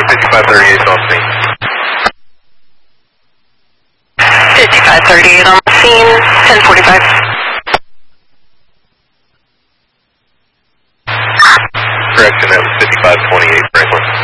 5538 on scene. 5538 on scene, 1045. Correction, that was 5528 Franklin.